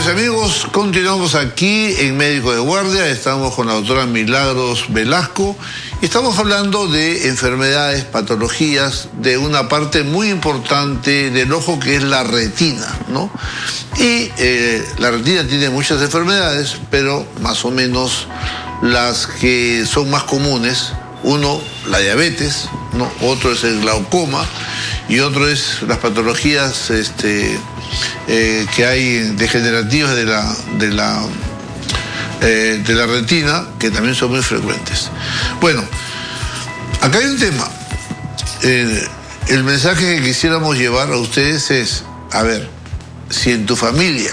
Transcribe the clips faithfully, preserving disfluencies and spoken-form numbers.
amigos, continuamos aquí en Médico de Guardia. Estamos con la doctora Milagros Velasco y estamos hablando de enfermedades, patologías de una parte muy importante del ojo, que es la retina, ¿no? Y eh, la retina tiene muchas enfermedades, pero más o menos las que son más comunes: uno, la diabetes, ¿no? Otro es el glaucoma y otro es las patologías este, eh, que hay degenerativas de la, de, la, eh, de la retina, que también son muy frecuentes. Bueno, acá hay un tema. Eh, el mensaje que quisiéramos llevar a ustedes es, a ver, si en tu familia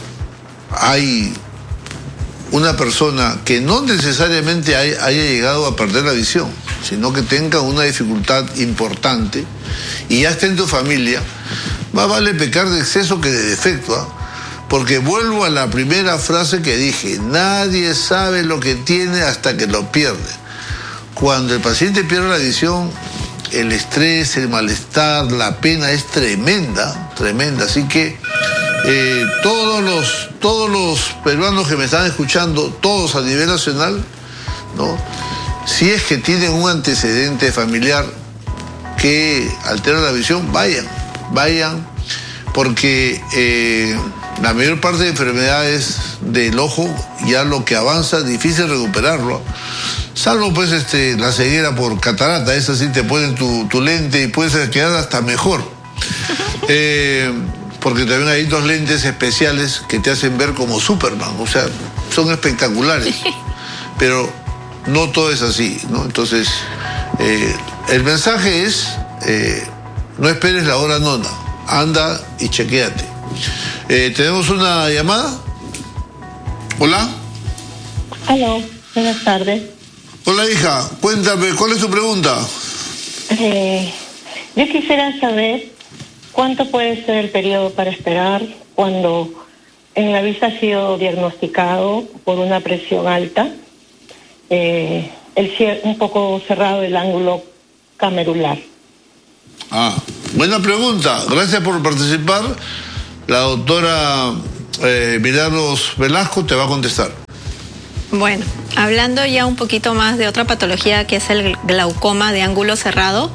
hay una persona que no necesariamente hay, haya llegado a perder la visión, sino que tenga una dificultad importante y ya está en tu familia, más vale pecar de exceso que de defecto, ¿eh? Porque vuelvo a la primera frase que dije: nadie sabe lo que tiene hasta que lo pierde. Cuando el paciente pierde la visión, el estrés, el malestar, la pena es tremenda, tremenda. Así que eh, todos los, todos los peruanos que me están escuchando, todos a nivel nacional, ¿no? Si es que tienen un antecedente familiar que altera la visión, vayan, vayan, porque eh, la mayor parte de enfermedades del ojo, ya lo que avanza es difícil recuperarlo, salvo pues este, la ceguera por catarata. Esa sí te ponen tu, tu lente y puedes quedar hasta mejor, eh, porque también hay dos lentes especiales que te hacen ver como Superman, o sea, son espectaculares, pero no todo es así, ¿no? Entonces, eh, el mensaje es, eh, no esperes la hora nona, anda y chequéate. Eh, ¿Tenemos una llamada? ¿Hola? Aló, buenas tardes. Hola, hija, cuéntame, ¿cuál es tu pregunta? Eh, yo quisiera saber cuánto puede ser el periodo para esperar cuando en la vista ha sido diagnosticado por una presión alta, eh, el un poco cerrado el ángulo camerular. Ah, buena pregunta. Gracias por participar. La doctora eh, Milagros Velasco te va a contestar. Bueno, hablando ya un poquito más de otra patología, que es el glaucoma de ángulo cerrado,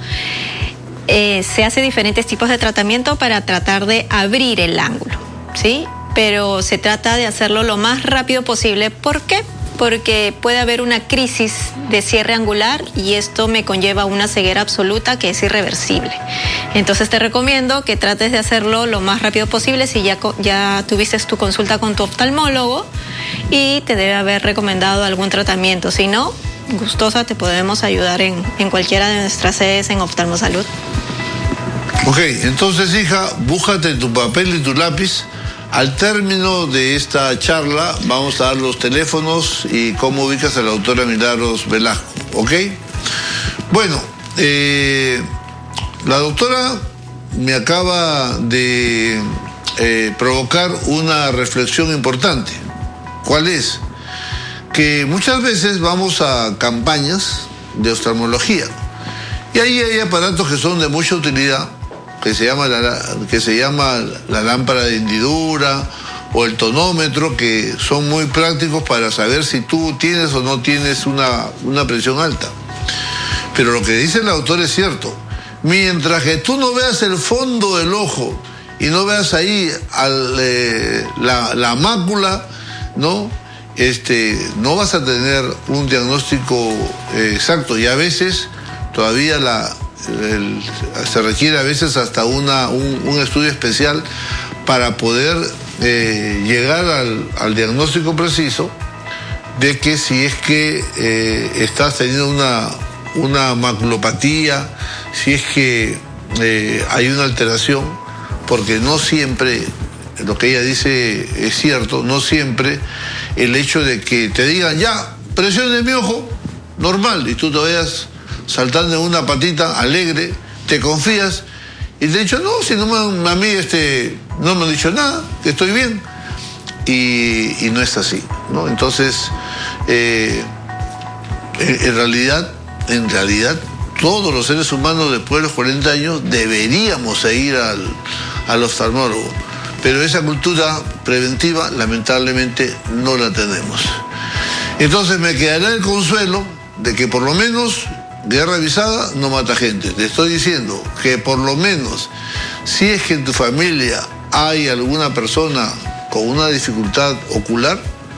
eh, se hace diferentes tipos de tratamiento para tratar de abrir el ángulo, ¿sí? Pero se trata de hacerlo lo más rápido posible. ¿Por qué? Porque puede haber una crisis de cierre angular y esto me conlleva una ceguera absoluta que es irreversible. Entonces te recomiendo que trates de hacerlo lo más rápido posible si ya, ya tuviste tu consulta con tu oftalmólogo y te debe haber recomendado algún tratamiento. Si no, gustosa, te podemos ayudar en, en cualquiera de nuestras sedes en Oftalmosalud. Ok, entonces, hija, búscate tu papel y tu lápiz. Al término de esta charla vamos a dar los teléfonos y cómo ubicas a la doctora Milagros Velasco, ¿ok? Bueno, eh, la doctora me acaba de eh, provocar una reflexión importante. ¿Cuál es? Que muchas veces vamos a campañas de oftalmología y ahí hay aparatos que son de mucha utilidad, que se llama la, que se llama la lámpara de hendidura o el tonómetro, que son muy prácticos para saber si tú tienes o no tienes una, una presión alta. Pero lo que dice el autor es cierto. Mientras que tú no veas el fondo del ojo y no veas ahí al, eh, la, la mácula, ¿no? Este, no vas a tener un diagnóstico eh, exacto, y a veces todavía la El, se requiere a veces hasta una, un, un estudio especial para poder eh, llegar al, al diagnóstico preciso de que si es que eh, estás teniendo una, una maculopatía, si es que eh, hay una alteración, porque no siempre, lo que ella dice es cierto, no siempre el hecho de que te digan ya, presión de mi ojo, normal, y tú te vayas saltando en una patita alegre, te confías y te han dicho, no, si no me, a mí este, no me han dicho nada, que estoy bien, y, y no es así, ¿no? Entonces, eh, en, en realidad, en realidad, todos los seres humanos después de los cuarenta años deberíamos ir al, al oftalmólogo. pero esa cultura preventiva lamentablemente no la tenemos. Entonces me quedará el consuelo de que por lo menos guerra avisada no mata gente. Te estoy diciendo que por lo menos si es que en tu familia hay alguna persona con una dificultad ocular,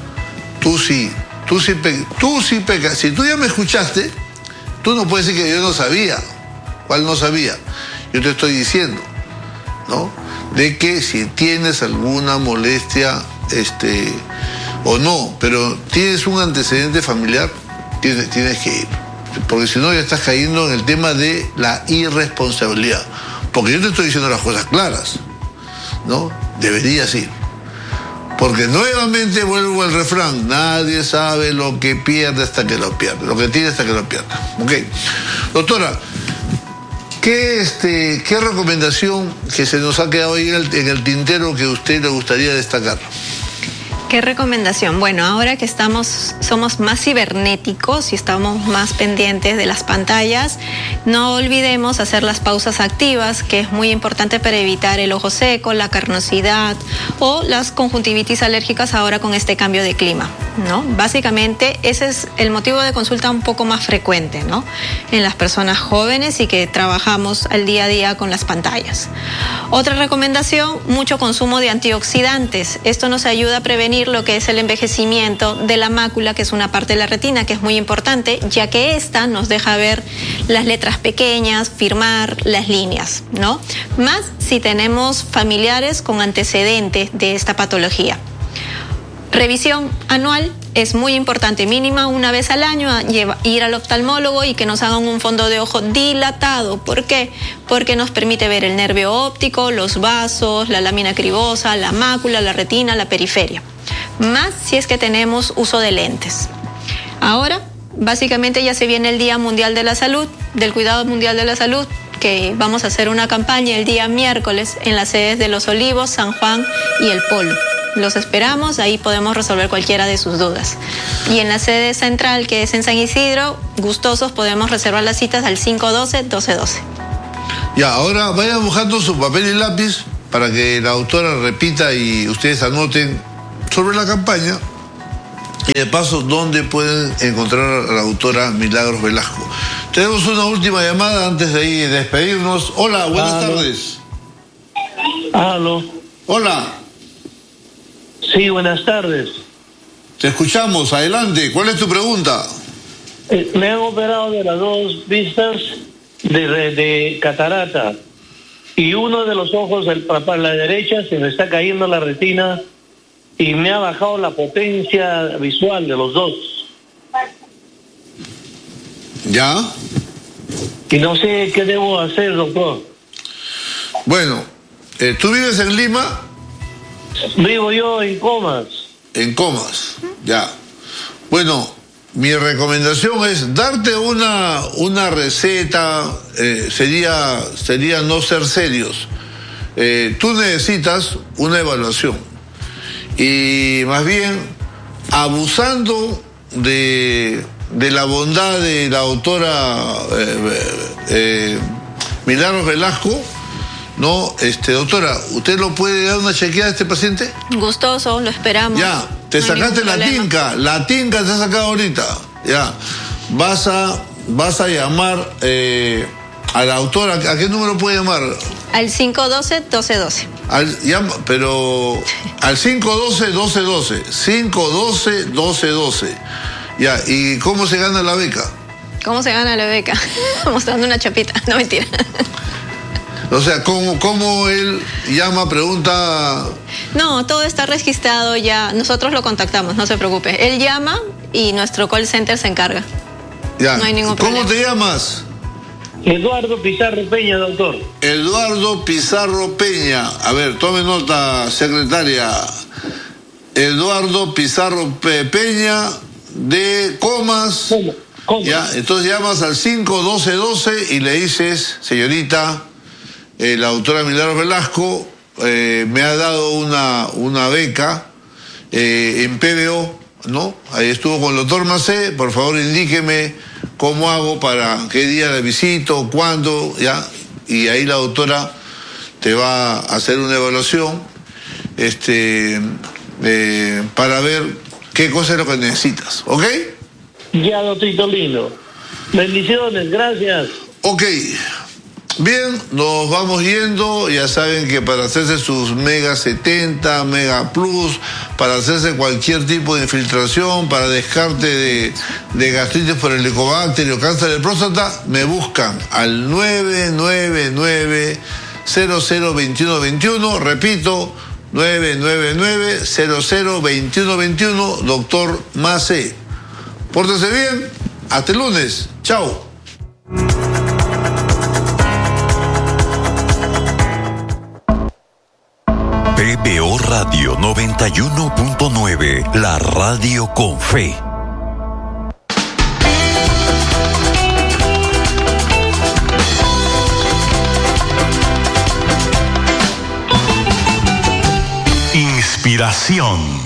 tú sí, tú sí, tú sí pecas. Si tú ya me escuchaste, tú no puedes decir que yo no sabía. ¿Cuál no sabía? Yo te estoy diciendo, ¿no? De que si tienes alguna molestia, este, o no, pero tienes un antecedente familiar, tienes, tienes que ir. Porque si no ya estás cayendo en el tema de la irresponsabilidad. Porque yo te estoy diciendo las cosas claras, ¿no? Deberías ir. Porque nuevamente vuelvo al refrán, nadie sabe lo que pierde hasta que lo pierde, lo que tiene hasta que lo pierda. ¿Ok? Doctora, ¿qué, este, qué recomendación que se nos ha quedado ahí en el, en el tintero que a usted le gustaría destacar? ¿Qué recomendación? Bueno, ahora que estamos, somos más cibernéticos y estamos más pendientes de las pantallas, no olvidemos hacer las pausas activas, que es muy importante para evitar el ojo seco, la carnosidad o las conjuntivitis alérgicas ahora con este cambio de clima, ¿no? Básicamente ese es el motivo de consulta un poco más frecuente, ¿no? En las personas jóvenes y que trabajamos al día a día con las pantallas. Otra recomendación, mucho consumo de antioxidantes. Esto nos ayuda a prevenir lo que es el envejecimiento de la mácula, que es una parte de la retina que es muy importante, ya que esta nos deja ver las letras pequeñas, firmar las líneas, ¿no? Más si tenemos familiares con antecedentes de esta patología. Revisión anual es muy importante, mínima una vez al año, ir al oftalmólogo y que nos hagan un fondo de ojo dilatado. ¿Por qué? Porque nos permite ver el nervio óptico, los vasos, la lámina cribosa, la mácula, la retina, la periferia. Más si es que tenemos uso de lentes. Ahora, básicamente ya se viene el Día Mundial de la Salud, del Cuidado Mundial de la Salud, que vamos a hacer una campaña el día miércoles en las sedes de Los Olivos, San Juan y El Polo. Los esperamos, ahí podemos resolver cualquiera de sus dudas. Y en la sede central, que es en San Isidro, gustosos, podemos reservar las citas al cinco doce, doce doce. Ya, ahora vayan buscando su papel y lápiz para que la autora repita y ustedes anoten sobre la campaña y de paso dónde pueden encontrar a la autora Milagros Velasco. Tenemos una última llamada antes de ahí despedirnos. Hola, buenas Aló. tardes. Aló. Hola. Sí, buenas tardes. Te escuchamos, adelante. ¿Cuál es tu pregunta? Eh, me han operado de las dos vistas de, de catarata y uno de los ojos, el, para la derecha, se me está cayendo la retina y me ha bajado la potencia visual de los dos. ¿Ya? Y no sé qué debo hacer, doctor. Bueno, eh, ¿tú vives en Lima? Vivo yo en Comas. En Comas, ya. Bueno, mi recomendación es darte una, una receta, eh, sería, sería no ser serios. Eh, tú necesitas una evaluación. Y más bien, abusando de, de la bondad de la autora eh, eh, Milagros Velasco, no, este, doctora, ¿usted lo puede dar una chequeada a este paciente? Gustoso, lo esperamos. Ya, te No hay sacaste ningún la problema. tinca, la tinca te ha sacado ahorita. Ya, vas a, vas a llamar eh, a la autora. ¿A qué número puede llamar? Al cinco doce, doce doce. Al, llama, pero al cinco doce, doce doce. cinco doce, doce doce. Ya, ¿y cómo se gana la beca? ¿Cómo se gana la beca? Mostrando una chapita, no mentira. O sea, ¿cómo, cómo él llama, pregunta? No, todo está registrado ya. Nosotros lo contactamos, no se preocupe. Él llama y nuestro call center se encarga. Ya. No hay ningún ¿Cómo problema. te llamas? Eduardo Pizarro Peña, doctor. Eduardo Pizarro Peña. A ver, tome nota, secretaria. Eduardo Pizarro Pe- Peña de Comas. ¿Cómo? ¿Cómo? Ya, entonces llamas al cinco doce doce y le dices, señorita, eh, la doctora Milagros Velasco eh, me ha dado una, una beca eh, en P B O, ¿no? Ahí estuvo con el doctor Macé, por favor indíqueme cómo hago para qué día la visito, cuándo, ya, y ahí la doctora te va a hacer una evaluación este, eh, para ver qué cosa es lo que necesitas, ¿ok? Ya, doctorito lindo. Bendiciones, gracias. Ok. Bien, nos vamos yendo. Ya saben que para hacerse sus Mega setenta, Mega Plus, para hacerse cualquier tipo de infiltración, para descarte de, de gastritis por helicobacter o cáncer de próstata, me buscan al nueve nueve nueve, cero cero dos uno dos uno. Repito, nueve nueve nueve, cero cero dos uno dos uno, doctor Macé. Pórtese bien. Hasta el lunes. Chao. P B O Radio noventa y uno punto nueve, la radio con fe. Inspiración.